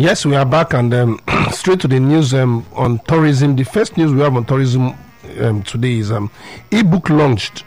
Yes, we are back and straight to the news on tourism. The first news we have on tourism today is ebook launched.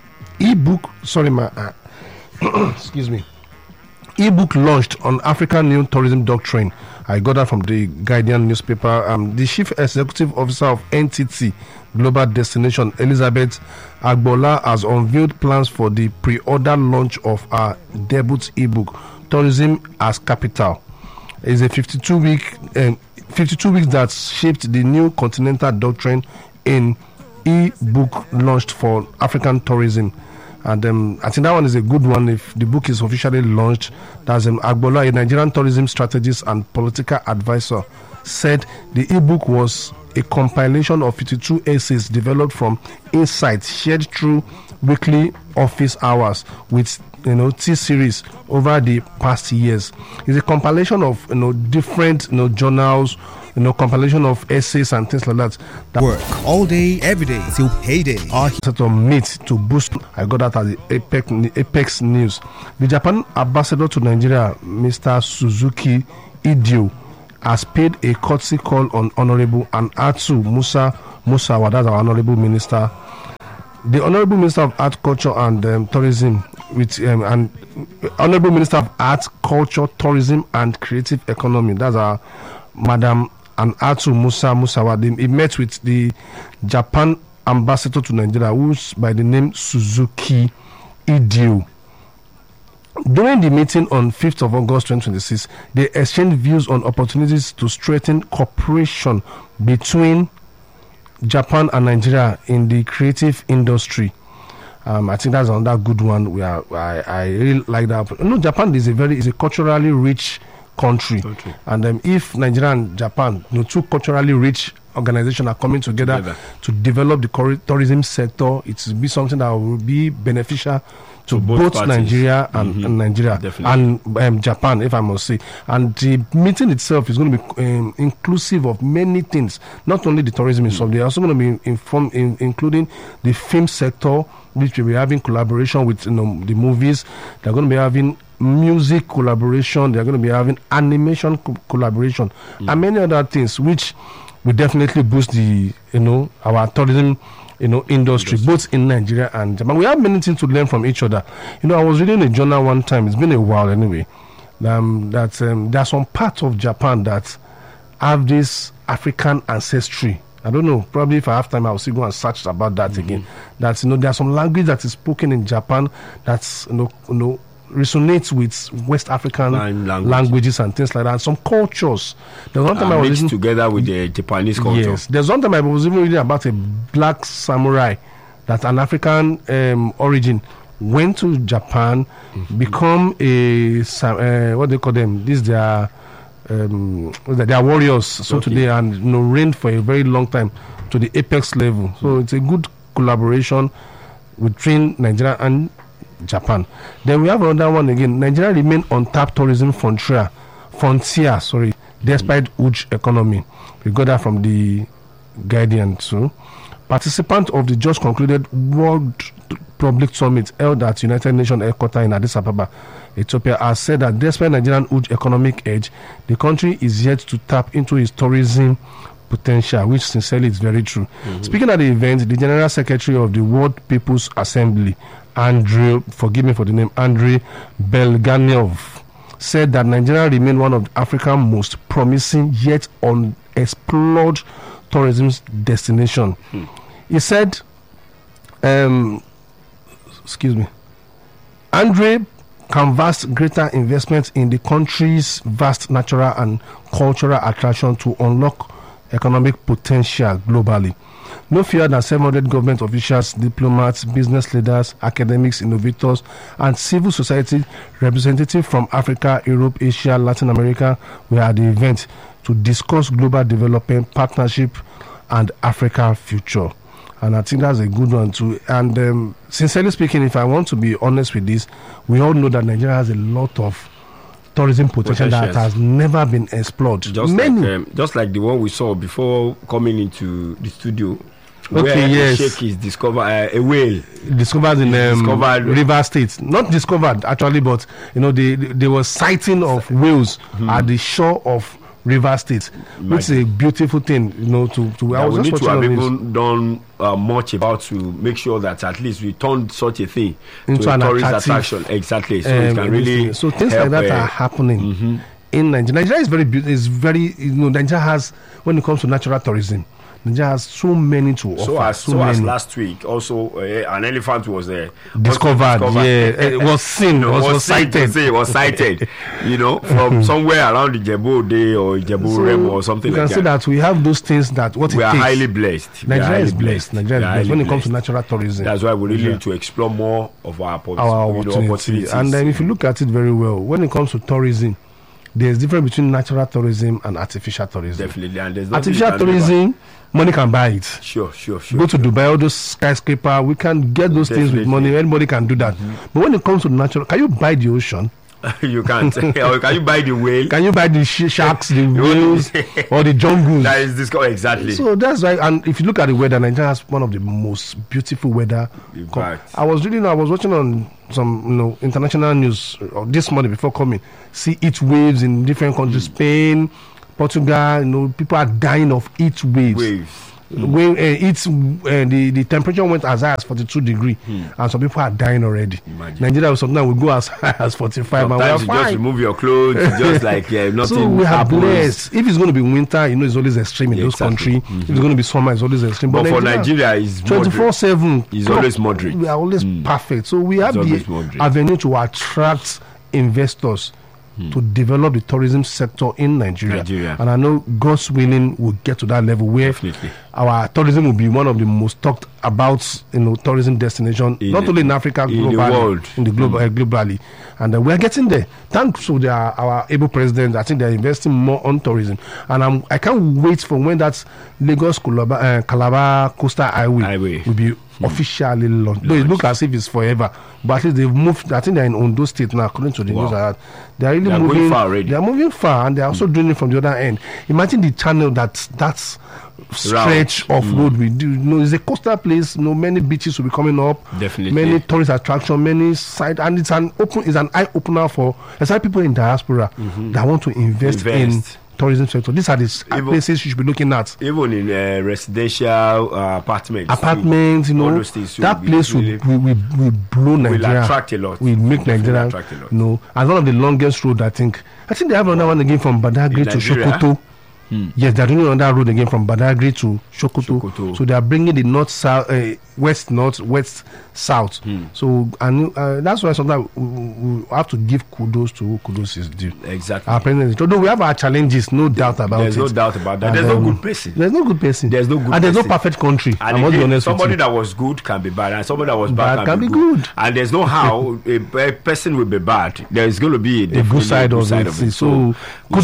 Excuse me. Ebook launched on African New Tourism Doctrine. I got that from the Guardian newspaper. The Chief Executive Officer of NTT Global Destination, Elizabeth Agbola, has unveiled plans for the pre-order launch of our debut ebook, Tourism as Capital. It's a 52 weeks that shaped the new continental doctrine in e-book launched for African tourism. And I think that one is a good one if the book is officially launched. That's Agbola, a Nigerian tourism strategist and political advisor, said the ebook was a compilation of 52 essays developed from insights shared through weekly office hours with T-series over the past years. It's a compilation of different journals, compilation of essays and things like that. Work all day, every day till payday. Our set of meet to boost. I got that at the Apex News. The Japan ambassador to Nigeria, Mr. Suzuki Idio, has paid a courtesy call on Honorable Anatu Musawa, that's our Honorable Minister. The Honorable Minister of Art, Culture and Tourism, and Honorable Minister of Art, Culture, Tourism and Creative Economy, that's our Madam Anatu Musawa. He met with the Japan ambassador to Nigeria, who's by the name Suzuki Idio. During the meeting on 5th of August 2026, they exchanged views on opportunities to strengthen cooperation between Japan and Nigeria in the creative industry. I think that's another good one. I really like that. Japan is a culturally rich country. And if Nigeria and Japan, two culturally rich organizations are coming together to develop the tourism sector, it will be something that will be beneficial to both Nigeria and Nigeria and Japan, if I must say. And the meeting itself is going to be inclusive of many things, not only the tourism itself. They're also going to be informed, including the film sector, which will be having collaboration with the movies. They're going to be having music collaboration. They're going to be having animation collaboration and many other things, which will definitely boost the our tourism industry, both in Nigeria and Japan. We have many things to learn from each other. I was reading a journal one time, it's been a while anyway, that there are some parts of Japan that have this African ancestry. I don't know, probably if I have time I'll still go and search about that again. That there are some language that is spoken in Japan that's resonates with West African languages and things like that, and some cultures. There's one time I was mixed together with the Japanese culture. Yes, there's one time I was even reading about a black samurai that an African origin went to Japan, become a what they call them? They are warriors. So today and reigned for a very long time to the apex level. So it's a good collaboration between Nigeria and Japan. Then we have another one again. Nigeria remain untapped tourism frontier, despite huge economy. We got that from the Guardian too. Participants of the just concluded World Public Summit held at United Nations headquarters in Addis Ababa, Ethiopia, has said that despite Nigerian huge economic edge, the country is yet to tap into its tourism potential, which sincerely is very true. Speaking at the event, the General Secretary of the World People's Assembly, Andrei Belganov, said that Nigeria remains one of Africa's most promising yet unexplored tourism destination. He said, Andrei canvassed greater investment in the country's vast natural and cultural attraction to unlock economic potential globally. No fewer than 700 government officials, diplomats, business leaders, academics, innovators, and civil society representatives from Africa, Europe, Asia, Latin America were at the event to discuss global development, partnership, and Africa future. And I think that's a good one too. And sincerely speaking, if I want to be honest with this, we all know that Nigeria has a lot of tourism potential that has never been explored. Just like the one we saw before coming into the studio. Yes. Sheikh is discovered a whale. Discovered in River State. Not discovered actually, but there was sighting of whales at the shore of Rivers State, which is a beautiful thing, you know. I was we just need to watching have on even done much about to make sure that at least we turn such a thing into to a an tourist attractive, attraction. Exactly. So it can really so things help, like that are happening in Nigeria. Nigeria is very beautiful. Is very, you know, Nigeria has, when it comes to natural tourism, Nigeria has so many to offer. So as last week, also an elephant was discovered. It was seen. Was sighted. It was sighted. You know, from somewhere around the Ijebu Day or Ijebu Remo or something like that. You can say that we have those things that we are highly blessed. Nigeria is blessed. Nigeria is blessed when it comes to natural tourism. That's why we really need to explore more of our opportunities. And then if you look at it very well, when it comes to tourism, there's difference between natural tourism and artificial tourism. Definitely. And there's artificial tourism, money can buy it. Sure. Go to Dubai, all those skyscraper, we can get those things with money. Anybody can do that. But when it comes to natural, can you buy the ocean? You can't. Or can you buy the whale? Can you buy the sharks, the whales, or the jungles? That is this exactly. So that's why. And if you look at the weather, Nigeria has one of the most beautiful weather. I was watching on some international news this morning before coming. See heat waves in different countries, Spain, Portugal. People are dying of heat waves. When the temperature went as high as 42 degrees, and some people are dying already. Imagine. Nigeria sometimes will go as high as 45. Sometimes and you just remove your clothes, just like nothing. So we have blessed. If it's going to be winter, it's always extreme in those countries. If it's going to be summer, it's always extreme. But for Nigeria, it's 24/7. It's always moderate. We are always perfect. So we have the avenue to attract investors to develop the tourism sector in Nigeria. And I know God's willing will get to that level where our tourism will be one of the most talked about tourism destination, not only in Africa, in the world, globally. And we are getting there. Thanks to our able president. I think they are investing more on tourism. And I can't wait for when that Lagos Calabar Coastal Highway will be officially launched. Though it looks as if it's forever, but at least they've moved. I think they're in Ondo State now, according to the news. They are really moving far already. They are moving far, and they are also doing it from the other end. Imagine the channel that's stretch of road we do. It's a coastal place. Many beaches will be coming up. Definitely. Many tourist attractions, many sites, and it's an eye opener for especially people in diaspora that want to invest in tourism sector. These are the places you should be looking at. Even in residential apartments, all those things, that place will blow Nigeria. Will attract a lot. Will make Nigeria. As one of the longest road, I think they have another one again from Badagry to Sokoto. Yes, they're doing another road again from Badagry to Sokoto. So they are bringing the west, south. So that's why sometimes we have to give kudos to who kudos is due. Exactly. Our president, although we have our challenges, no doubt about There's no doubt about that. There's no good person. There's no good person. There's no good and there's person. no perfect country. And again, somebody that was good can be bad, and somebody that was bad can be good. And there's no how a person will be bad. There's going to be a good side of it. So